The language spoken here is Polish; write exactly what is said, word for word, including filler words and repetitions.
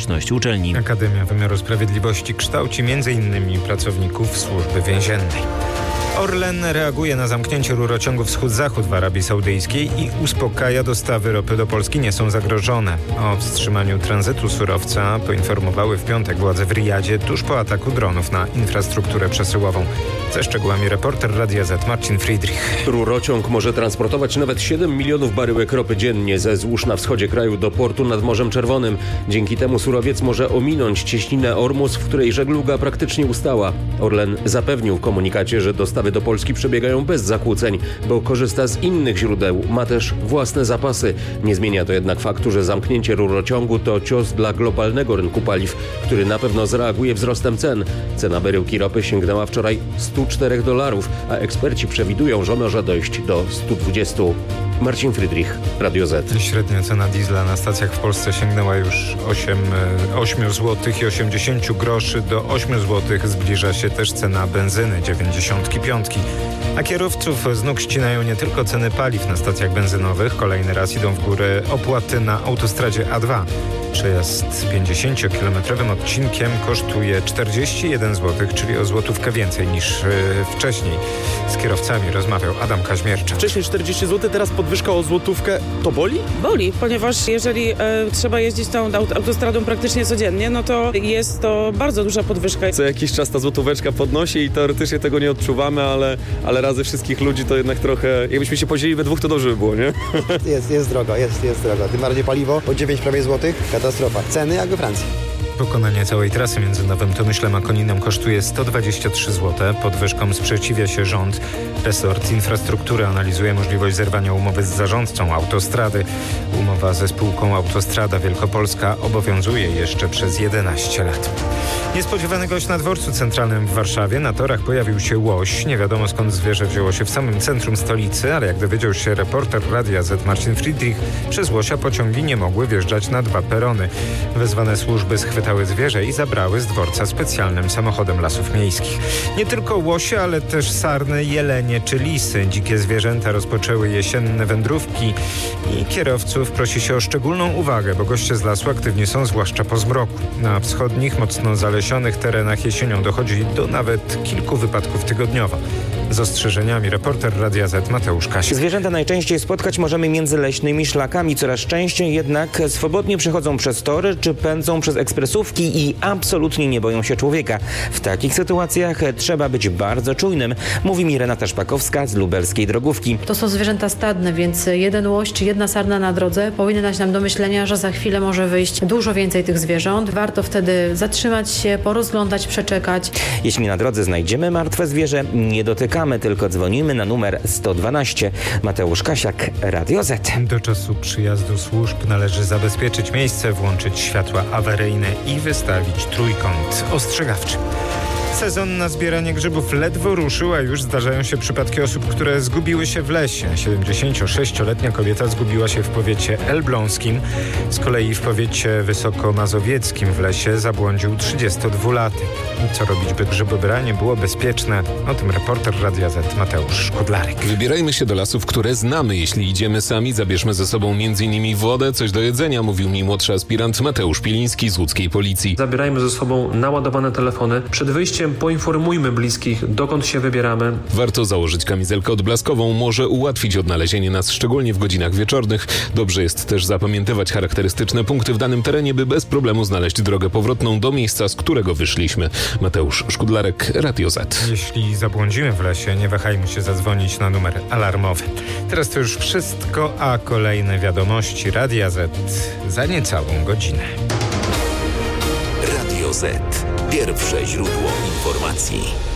skuteczność uczelni. Akademia Wymiaru Sprawiedliwości kształci między innymi pracowników służby więziennej. Orlen reaguje na zamknięcie rurociągu wschód-zachód w Arabii Saudyjskiej i uspokaja, dostawy ropy do Polski nie są zagrożone. O wstrzymaniu tranzytu surowca poinformowały w piątek władze w Riyadzie tuż po ataku dronów na infrastrukturę przesyłową. Ze szczegółami reporter Radia Z Marcin Friedrich. Rurociąg może transportować nawet siedem milionów baryłek ropy dziennie ze złóż na wschodzie kraju do portu nad Morzem Czerwonym. Dzięki temu surowiec może ominąć cieśninę Ormus, w której żegluga praktycznie ustała. Orlen zapewnił w komunikacie, że dostawy do Polski przebiegają bez zakłóceń, bo korzysta z innych źródeł, ma też własne zapasy. Nie zmienia to jednak faktu, że zamknięcie rurociągu to cios dla globalnego rynku paliw, który na pewno zareaguje wzrostem cen. Cena baryłki ropy sięgnęła wczoraj stu czterech dolarów, a eksperci przewidują, że może dojść do stu dwudziestu. Marcin Friedrich, Radio Z. Średnia cena diesla na stacjach w Polsce sięgnęła już osiem złotych i osiemdziesiąt groszy. Do ośmiu złotych zbliża się też cena benzyny dziewięćdziesiąt pięć. A kierowców z nóg ścinają nie tylko ceny paliw na stacjach benzynowych. Kolejny raz idą w górę opłaty na autostradzie A dwa. Przejazd pięćdziesięciokilometrowym odcinkiem kosztuje czterdzieści jeden złotych, czyli o złotówkę więcej niż yy, wcześniej. Z kierowcami rozmawiał Adam Kaźmierczak. Wcześniej czterdzieści złotych, teraz podwyżka o złotówkę. To boli? Boli, ponieważ jeżeli e, trzeba jeździć tą autostradą praktycznie codziennie, no to jest to bardzo duża podwyżka. Co jakiś czas ta złotóweczka podnosi i teoretycznie tego nie odczuwamy, ale, ale razy wszystkich ludzi to jednak trochę, jakbyśmy się podzielili we dwóch, to dobrze by było, nie? Jest, jest drogo, jest, jest drogo. Tym bardziej paliwo o dziewięć prawie złotych. Katastrofa. Ceny jak we Francji. Pokonanie całej trasy między Nowym Tomyślem a Koninem kosztuje sto dwadzieścia trzy złote. Podwyżkom sprzeciwia się rząd. Resort infrastruktury analizuje możliwość zerwania umowy z zarządcą autostrady. Umowa ze spółką Autostrada Wielkopolska obowiązuje jeszcze przez jedenaście lat. Niespodziewany gość na dworcu centralnym w Warszawie. Na torach pojawił się łoś. Nie wiadomo skąd zwierzę wzięło się w samym centrum stolicy, ale jak dowiedział się reporter Radia Z Marcin Friedrich, przez łosia pociągi nie mogły wjeżdżać na dwa perony. Wezwane służby schwytały zwierzę i zabrały z dworca specjalnym samochodem Lasów Miejskich. Nie tylko łosie, ale też sarny, jelenie czy lisy. Dzikie zwierzęta rozpoczęły jesienne wędrówki i kierowców prosi się o szczególną uwagę, bo goście z lasu aktywni są zwłaszcza po zmroku. Na wschodnich, mocno zalesionych terenach jesienią dochodzi do nawet kilku wypadków tygodniowo. Z ostrzeżeniami reporter Radia Z Mateusz Kasiak. Zwierzęta najczęściej spotkać możemy między leśnymi szlakami. Coraz częściej jednak swobodnie przechodzą przez tory czy pędzą przez ekspresówki i absolutnie nie boją się człowieka. W takich sytuacjach trzeba być bardzo czujnym, mówi mi Renata Szpakowska z lubelskiej drogówki. To są zwierzęta stadne, więc jeden łoś czy jedna sarna na drodze powinny dać nam do myślenia, że za chwilę może wyjść dużo więcej tych zwierząt. Warto wtedy zatrzymać się, porozglądać, przeczekać. Jeśli na drodze znajdziemy martwe zwierzę, nie dotykamy, tylko dzwonimy na numer sto dwanaście. Mateusz Kasiak, Radio Z. Do czasu przyjazdu służb należy zabezpieczyć miejsce, włączyć światła awaryjne i wystawić trójkąt ostrzegawczy. Sezon na zbieranie grzybów ledwo ruszył, a już zdarzają się przypadki osób, które zgubiły się w lesie. siedemdziesięciosześcioletnia kobieta zgubiła się w powiecie elbląskim. Z kolei w powiecie wysokomazowieckim w lesie zabłądził trzydziestodwulatek. Co robić, by grzybobranie było bezpieczne? O tym reporter Radia Z Mateusz Szkudlarek. Wybierajmy się do lasów, które znamy. Jeśli idziemy sami, zabierzmy ze sobą między innymi wodę, coś do jedzenia, mówił mi młodszy aspirant Mateusz Piliński z łódzkiej policji. Zabierajmy ze sobą naładowane telefony. Przed wyjściem poinformujmy bliskich, dokąd się wybieramy. Warto założyć kamizelkę odblaskową, może ułatwić odnalezienie nas, szczególnie w godzinach wieczornych. Dobrze jest też zapamiętywać charakterystyczne punkty w danym terenie, by bez problemu znaleźć drogę powrotną do miejsca, z którego wyszliśmy. Mateusz Szkudlarek, Radio Z. Jeśli zabłądzimy w lesie, nie wahajmy się zadzwonić na numer alarmowy. Teraz to już wszystko, a kolejne wiadomości Radia Z za niecałą godzinę. Radio Z. Pierwsze źródło informacji.